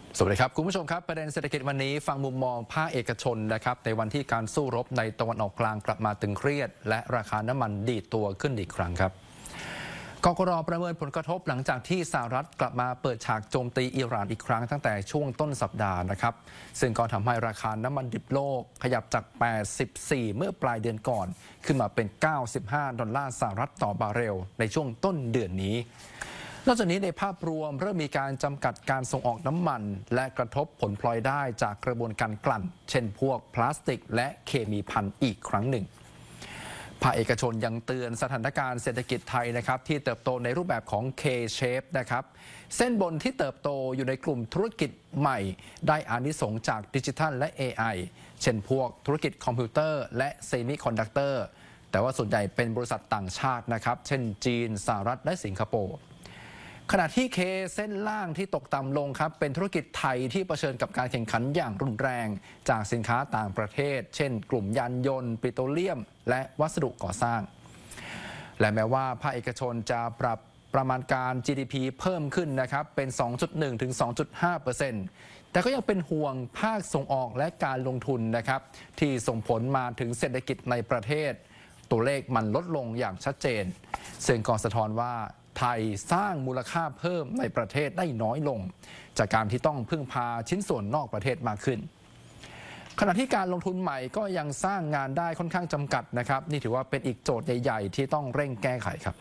สวัสดีครับคุณผู้ชมครับประเด็นเศรษฐกิจวันนี้ฟังมุมมองภาคเอกชนนะครับในวันที่การสู้รบในตะวันออกกลางกลับมาตึงเครียดและราคาน้ำมันดีดตัวขึ้นอีกครั้งครับกกร.ประเมินผลกระทบหลังจากที่สหรัฐกลับมาเปิดฉากโจมตีอิหร่านอีกครั้งตั้งแต่ช่วงต้นสัปดาห์นะครับซึ่งก็ทำให้ราคาน้ำมันดิบโลกขยับจาก84เมื่อปลายเดือนก่อนขึ้นมาเป็น$95ต่อบาร์เรลในช่วงต้นเดือนนี้นอกจากนี้ในภาพรวมเริ่มมีการจำกัดการส่งออกน้ำมันและกระทบผลพลอยได้จากกระบวนการกลั่นเช่นพวกพลาสติกและเคมีภัณฑ์อีกครั้งหนึ่งภาคเอกชนยังเตือนสถานการณ์เศรษฐกิจไทยนะครับที่เติบโตในรูปแบบของ K-shape นะครับเส้นบนที่เติบโตอยู่ในกลุ่มธุรกิจใหม่ได้อานิสงส์จากดิจิทัลและ AI เช่นพวกธุรกิจคอมพิวเตอร์และเซมิคอนดักเตอร์แต่ว่าส่วนใหญ่เป็นบริษัทต่างชาตินะครับเช่นจีนสหรัฐและสิงคโปร์ขณะที่เคเส้นล่างที่ตกต่ำลงครับเป็นธุรกิจไทยที่เผชิญกับการแข่งขันอย่างรุนแรงจากสินค้าต่างประเทศเช่นกลุ่มยานยนต์ปิโตรเลียมและวัสดุก่อสร้างและแม้ว่าภาคเอกชนจะปรับประมาณการ GDP เพิ่มขึ้นนะครับเป็น 2.1 ถึง 2.5% แต่ก็ยังเป็นห่วงภาคส่งออกและการลงทุนนะครับที่ส่งผลมาถึงเศรษฐกิจในประเทศตัวเลขมันลดลงอย่างชัดเจนซึ่งก็สะท้อนว่าไทยสร้างมูลค่าเพิ่มในประเทศได้น้อยลงจากการที่ต้องพึ่งพาชิ้นส่วนนอกประเทศมากขึ้นขณะที่การลงทุนใหม่ก็ยังสร้างงานได้ค่อนข้างจำกัดนะครับนี่ถือว่าเป็นอีกโจทย์ใหญ่ๆที่ต้องเร่งแก้ไขครับ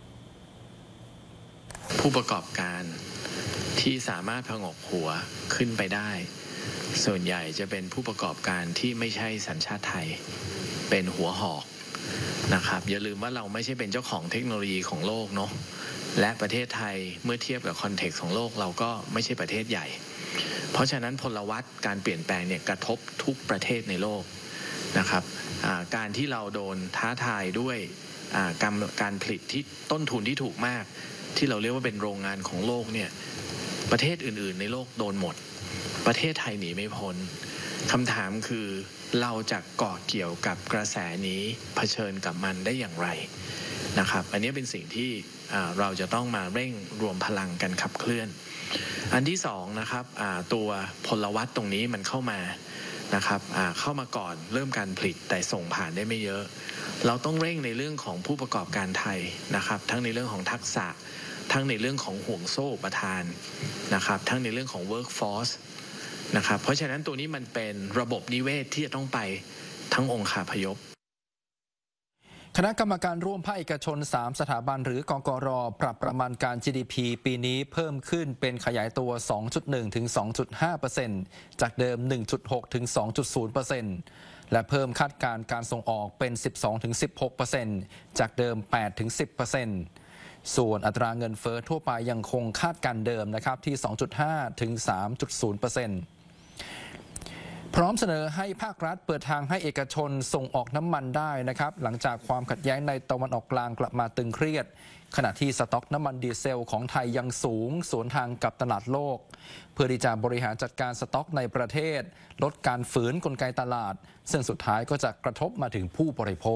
ผู้ประกอบการที่สามารถผงกหัวขึ้นไปได้ส่วนใหญ่จะเป็นผู้ประกอบการที่ไม่ใช่สัญชาติไทยเป็นหัวหอกนะครับอย่าลืมว่าเราไม่ใช่เป็นเจ้าของเทคโนโลยีของโลกเนาะและประเทศไทยเมื่อเทียบกับคอนเท็กซ์ของโลกเราก็ไม่ใช่ประเทศใหญ่เพราะฉะนั้นพลวัตการเปลี่ยนแปลงเนี่ยกระทบทุกประเทศในโลกนะครับการที่เราโดนท้าทายด้วยการผลิตที่ต้นทุนที่ถูกมากที่เราเรียกว่าเป็นโรงงานของโลกเนี่ยประเทศอื่นๆในโลกโดนหมดประเทศไทยหนีไม่พ้นคำถามคือเราจะเกาะเกี่ยวกับกระแสนี้เผชิญกับมันได้อย่างไรนะครับอันนี้เป็นสิ่งที่เราจะต้องมาเร่งรวมพลังกันขับเคลื่อนอันที่สองนะครับตัวพลวัตตรงนี้มันเข้ามานะครับเข้ามาก่อนเริ่มการผลิตแต่ส่งผ่านได้ไม่เยอะเราต้องเร่งในเรื่องของผู้ประกอบการไทยนะครับทั้งในเรื่องของทักษะทั้งในเรื่องของห่วงโซ่อุปทานนะครับทั้งในเรื่องของ workforce นะครับเพราะฉะนั้นตัวนี้มันเป็นระบบนิเวศที่จะต้องไปทั้งองคาพยพคณะกรรมการร่วมภาคเอกชน3สถาบันหรือกกร.ปรับประมาณการ GDP ปีนี้เพิ่มขึ้นเป็นขยายตัว 2.1 ถึง 2.5% จากเดิม 1.6 ถึง 2.0% และเพิ่มคาดการณ์การส่งออกเป็น 12 ถึง 16% จากเดิม 8 ถึง 10%ส่วนอัตราเงินเฟ้อทั่วไปยังคงคาดการณ์เดิมนะครับที่ 2.5 ถึง 3.0%พร้อมเสนอให้ภาครัฐเปิดทางให้เอกชนส่งออกน้ำมันได้นะครับหลังจากความขัดแย้งในตะวันออกกลางกลับมาตึงเครียดขณะที่สต็อกน้ำมันดีเซลของไทยยังสูงสวนทางกับตลาดโลกเพื่อที่จะบริหารจัดการสต็อกในประเทศลดการฝืนกลไกตลาดซึ่งสุดท้ายก็จะกระทบมาถึงผู้บริโภ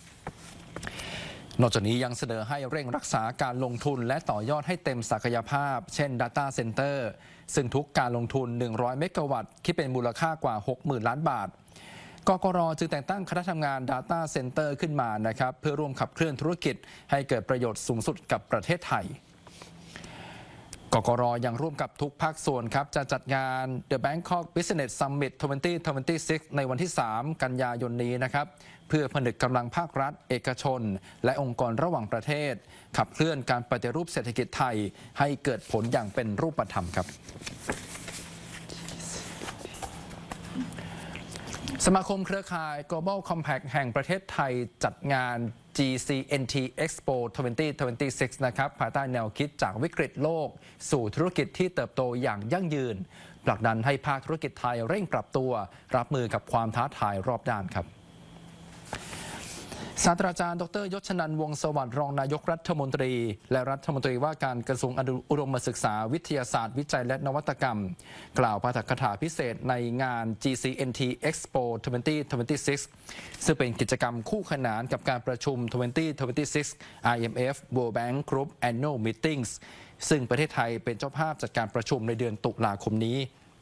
คนอกจากนี้ยังเสนอให้เร่งรักษาการลงทุนและต่อยอดให้เต็มศักยภาพเช่น Data Center ซึ่งทุกการลงทุน100เมกะวัตต์คิดเป็นมูลค่ากว่า 60,000 ล้านบาทกกร.จึงแต่งตั้งคณะทำงาน Data Center ขึ้นมานะครับเพื่อร่วมขับเคลื่อนธุรกิจให้เกิดประโยชน์สูงสุดกับประเทศไทยกกร.ยังร่วมกับทุกภาคส่วนครับจะจัดงาน The Bangkok Business Summit 2026 ในวันที่ 3 กันยายนนี้นะครับเพื่อผนึกกำลังภาครัฐเอกชนและองค์กรระหว่างประเทศขับเคลื่อนการปฏิรูปเศรษฐกิจไทยให้เกิดผลอย่างเป็นรูปธรรมครับสมาคมเครือข่าย Global Compact แห่งประเทศไทยจัดงาน GCNT Expo 2026 นะครับภายใต้แนวคิดจากวิกฤตโลกสู่ธุรกิจที่เติบโตอย่างยั่งยืนผลักดันให้ภาคธุรกิจไทยเร่งปรับตัวรับมือกับความท้าทายรอบด้านครับศาสตราจารย์ดร.ยศนันท์ วงศ์สวัสดิ์รองนายกรัฐมนตรีและรัฐมนตรีว่าการกระทรวงอุดมศึกษาวิทยาศาสตร์วิจัยและนวัตกรรมกล่าวปาฐกถาพิเศษในงาน GCNT Expo 2026 ซึ่งเป็นกิจกรรมคู่ขนานกับการประชุม 2026 IMF World Bank Group Annual Meetings ซึ่งประเทศไทยเป็นเจ้าภาพจัดการประชุมในเดือนตุลาคมนี้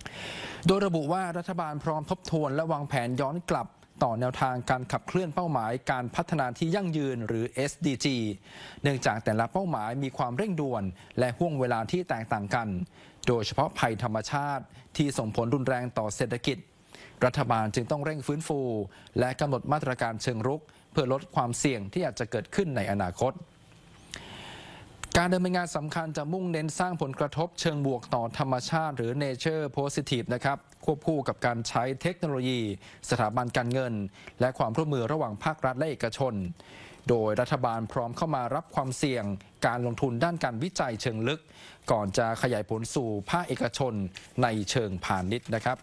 โดยระบุว่ารัฐบาลพร้อมทบทวนและวางแผนย้อนกลับต่อแนวทางการขับเคลื่อนเป้าหมายการพัฒนาที่ยั่งยืนหรือ SDG เนื่องจากแต่ละเป้าหมายมีความเร่งด่วนและห่วงเวลาที่แตกต่างกันโดยเฉพาะภัยธรรมชาติที่ส่งผลรุนแรงต่อเศรษฐกิจรัฐบาลจึงต้องเร่งฟื้นฟูและกำหนดมาตรการเชิงรุกเพื่อลดความเสี่ยงที่อาจจะเกิดขึ้นในอนาคตการดำเนินงานสำคัญจะมุ่งเน้นสร้างผลกระทบเชิงบวกต่อธรรมชาติหรือ Nature Positive นะครับควบคู่กับการใช้เทคโนโลยีสถาบันการเงินและความร่วมมือระหว่างภาครัฐและเอกชนโดยรัฐบาลพร้อมเข้ามารับความเสี่ยงการลงทุนด้านการวิจัยเชิงลึกก่อนจะขยายผลสู่ภาคเอกชนในเชิงพาณิชย์นะครับ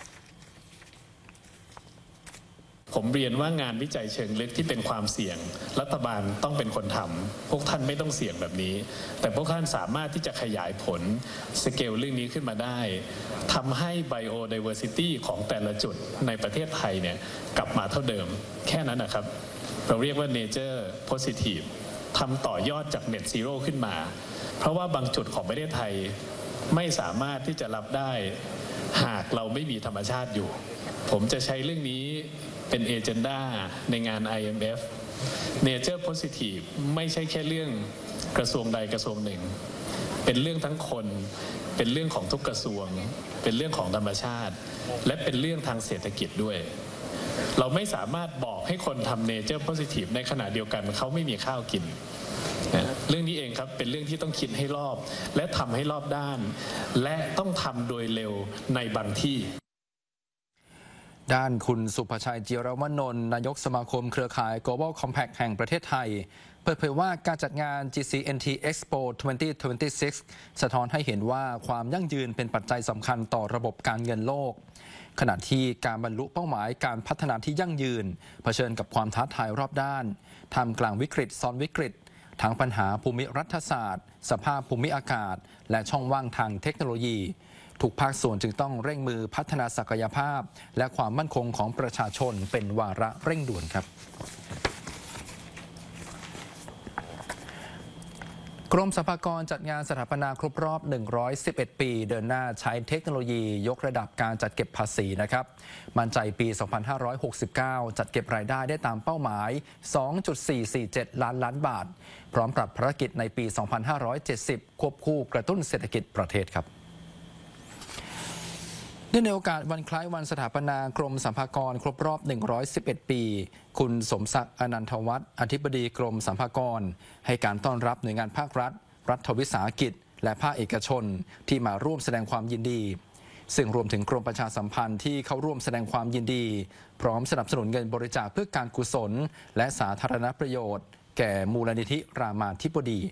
ผมเรียนว่างานวิจัยเชิงลึกที่เป็นความเสี่ยงรัฐบาลต้องเป็นคนทำพวกท่านไม่ต้องเสี่ยงแบบนี้แต่พวกท่านสามารถที่จะขยายผลสเกลเรื่องนี้ขึ้นมาได้ทำให้ biodiversity ของแต่ละจุดในประเทศไทยเนี่ยกลับมาเท่าเดิมแค่นั้นนะครับเราเรียกว่า nature positive ทำต่อยอดจาก net zero ขึ้นมาเพราะว่าบางจุดของประเทศไทยไม่สามารถที่จะรับได้หากเราไม่มีธรรมชาติอยู่ผมจะใช้เรื่องนี้เป็นเอเจนดาในงาน IMF Nature Positive ไม่ใช่แค่เรื่องกระทรวงใดกระทรวงหนึ่งเป็นเรื่องทั้งคนเป็นเรื่องของทุกกระทรวงเป็นเรื่องของธรรมชาติและเป็นเรื่องทางเศรษฐกิจด้วยเราไม่สามารถบอกให้คนทำ Nature Positive ในขณะเดียวกันเขาไม่มีข้าวกินเรื่องนี้เองครับเป็นเรื่องที่ต้องคิดให้รอบและทำให้รอบด้านและต้องทำโดยเร็วในบางที่ด้านคุณสุภชัยจิรวนนท์นายกสมาคมเครือข่าย Global Compact แห่งประเทศไทยเปิดเผยว่าการจัดงาน GCNT Expo 2026 สะท้อนให้เห็นว่าความยั่งยืนเป็นปัจจัยสำคัญต่อระบบการเงินโลกขณะที่การบรรลุเป้าหมายการพัฒนาที่ยั่งยืนเผชิญกับความท้าทายรอบด้านท่ามกลางวิกฤตซ้อนวิกฤตทั้งปัญหาภูมิรัฐศาสตร์สภาพภูมิอากาศและช่องว่างทางเทคโนโลยีทุกภาคส่วนจึงต้องเร่งมือพัฒนาศักยภาพและความมั่นคงของประชาชนเป็นวาระเร่งด่วนครับกรมสรรพากรจัดงานสถาปนาครบรอบ111 ปีเดินหน้าใช้เทคโนโลยียกระดับการจัดเก็บภาษีนะครับมั่นใจปี 2569 จัดเก็บรายได้ได้ตามเป้าหมาย 2.447 ล้านบาทพร้อมปรับภารกิจในปี 2570 ควบคู่กระตุ้นเศรษฐกิจประเทศครับในโอกาสวันคล้ายวันสถาปนากรมสรรพากรครบรอบ111 ปีคุณสมศักดิ์อนันทวัฒน์อธิบดีกรมสรรพากรให้การต้อนรับหน่วยงานภาครัฐรัฐวิสาหกิจและภาคเอกชนที่มาร่วมแสดงความยินดีซึ่งรวมถึงกรมประชาสัมพันธ์ที่เข้าร่วมแสดงความยินดีพร้อมสนับสนุนเงินบริจาคเพื่อการกุศลและสาธารณประโยชน์แก่มูลนิธิรามาธิบดี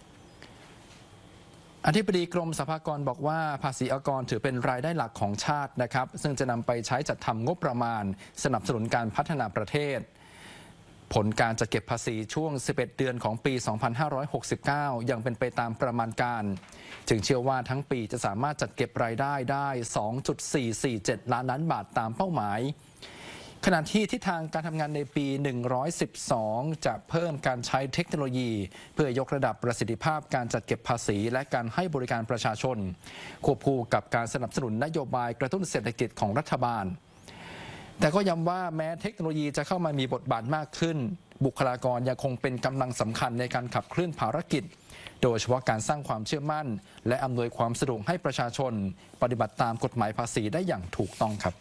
อธิบดีกรมสรรพากรบอกว่าภาษีอากรถือเป็นรายได้หลักของชาตินะครับซึ่งจะนำไปใช้จัดทำงบประมาณสนับสนุนการพัฒนาประเทศผลการจัดเก็บภาษีช่วง11 เดือนของปี 2569 ยังเป็นไปตามประมาณการจึงเชื่อว่าทั้งปีจะสามารถจัดเก็บรายได้ได้ 2.447 ล้านบาทตามเป้าหมายขณะที่ทิศทางการทำงานในปี 112 จะเพิ่มการใช้เทคโนโลยีเพื่อยกระดับประสิทธิภาพการจัดเก็บภาษีและการให้บริการประชาชนควบคู่กับการสนับสนุนนโยบายกระตุ้นเศรษฐกิจของรัฐบาลแต่ก็ย้ำว่าแม้เทคโนโลยีจะเข้ามามีบทบาทมากขึ้นบุคลากรยังคงเป็นกำลังสำคัญในการขับเคลื่อนภารกิจโดยเฉพาะการสร้างความเชื่อมั่นและอำนวยความสะดวกให้ประชาชนปฏิบัติตามกฎหมายภาษีได้อย่างถูกต้องครับ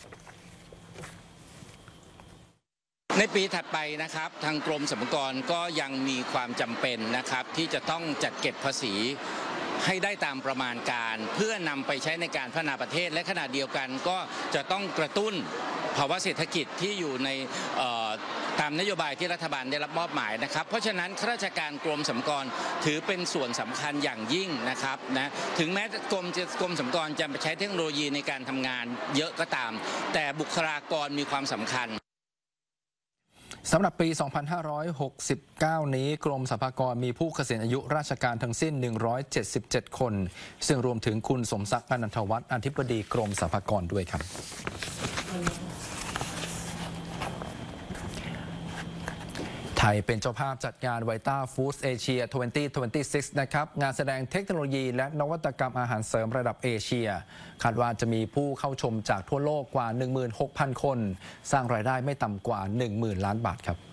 ในปีถัดไปนะครับทางกรมสรรพากรก็ยังมีความจำเป็นนะครับที่จะต้องจัดเก็บภาษีให้ได้ตามประมาณการเพื่อนำไปใช้ในการพัฒนาประเทศและขณะเดียวกันก็จะต้องกระตุ้นภาวะเศรษฐกิจที่อยู่ในตามนโยบายที่รัฐบาลได้รับมอบหมายนะครับเพราะฉะนั้นข้าราชการกรมสรรพากรถือเป็นส่วนสำคัญอย่างยิ่งนะครับนะถึงแม้กรมสรรพากรจะใช้เทคโนโลยีในการทำงานเยอะก็ตามแต่บุคลากรมีความสำคัญสำหรับปี 2569 นี้กรมสรรพากรมีผู้เกษียณอายุราชการทั้งสิ้น 177 คนซึ่งรวมถึงคุณสมศักดิ์อนันทวัฒน์อธิบดีกรมสรรพากรด้วยครับทไทยเป็นเจ้าภาพจัดงาน Vita Foods Asia 2026 นะครับงานแสดงเทคโนโลยีและนวัตกรรมอาหารเสริมระดับเอเชียคาดว่าจะมีผู้เข้าชมจากทั่วโลกกว่า 16,000 คนสร้างรายได้ไม่ต่ำกว่า 10,000 ล้านบาทครับ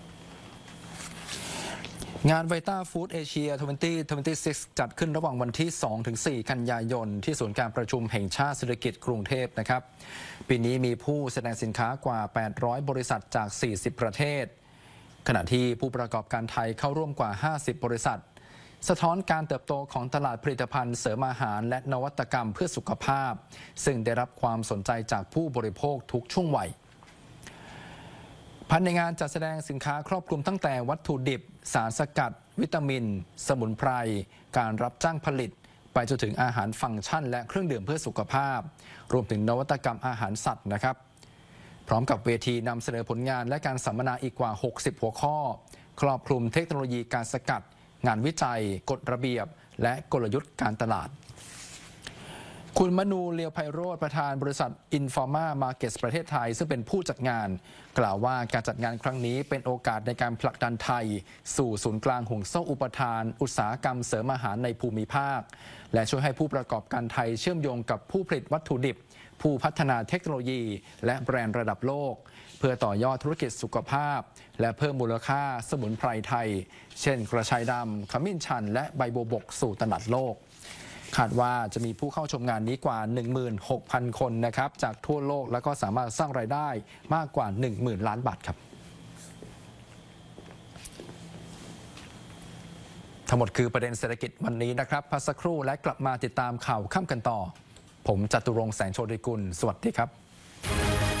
งาน Vita Food Asia 2026 จัดขึ้นระหว่างวันที่ 2-4 กันยายนที่ศูนย์การประชุมแห่งชาติเศรษฐกิจกรุงเทพนะครับปีนี้มีผู้แสดงสินค้ากว่า 800 บริษัทจาก 40 ประเทศขณะที่ผู้ประกอบการไทยเข้าร่วมกว่า 50 บริษัทสะท้อนการเติบโตของตลาดผลิตภัณฑ์เสริมอาหารและนวัตกรรมเพื่อสุขภาพซึ่งได้รับความสนใจจากผู้บริโภคทุกช่วงวัยภายในงานจัดแสดงสินค้าครอบคลุมตั้งแต่วัตถุดิบสารสกัดวิตามินสมุนไพรการรับจ้างผลิตไปจนถึงอาหารฟังก์ชันและเครื่องดื่มเพื่อสุขภาพรวมถึงนวัตกรรมอาหารสัตว์นะครับพร้อมกับเวทีนำเสนอผลงานและการสัมมนาอีกกว่า 60 หัวข้อครอบคลุมเทคโนโลยีการสกัดงานวิจัยกฎระเบียบและกลยุทธ์การตลาดคุณมนูเลียวไพโรจน์ประธานบริษัท Informa Markets ประเทศไทยซึ่งเป็นผู้จัดงานกล่าวว่าการจัดงานครั้งนี้เป็นโอกาสในการผลักดันไทยสู่ศูนย์กลางห่วงโซ่อุปทานอุตสาหกรรมเสริมอาหารในภูมิภาคและช่วยให้ผู้ประกอบการไทยเชื่อมโยงกับผู้ผลิตวัตถุดิบผู้พัฒนาเทคโนโลยีและแบรนด์ระดับโลกเพื่อต่อยอดธุรกิจสุขภาพและเพิ่มมูลค่าสมุนไพรไทยเช่นกระชายดำขมิ้นชันและใบบัวบกสู่ตลาดโลกคาดว่าจะมีผู้เข้าชมงานนี้กว่า 16,000 คนนะครับจากทั่วโลกแล้วก็สามารถสร้างรายได้มากกว่า 10,000 ล้านบาทครับทั้งหมดคือประเด็นเศรษฐกิจวันนี้นะครับพักสักครู่และกลับมาติดตามข่าวค่ำกันต่อผมจตุรงค์แสงโชติกุลสวัสดีครับ